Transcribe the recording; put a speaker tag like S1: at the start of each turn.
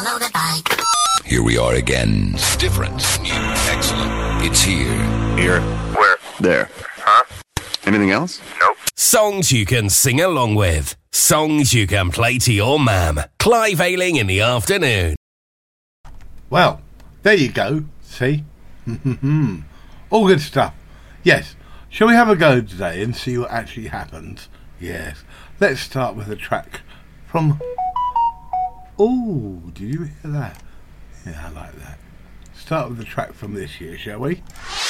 S1: follow the bike.
S2: Here we are again. Different, new, excellent. It's here.
S3: Here.
S4: Where?
S3: There.
S4: Huh?
S3: Anything else?
S4: Nope.
S5: Songs you can sing along with. Songs you can play to your mam. Clive Ayling in the afternoon.
S6: Well, there you go. See? All good stuff. Yes. Shall we have a go today and see what actually happens? Yes. Let's start with a track from... Oh, did you hear that? Yeah, I like that. Start with the track from this year, shall we?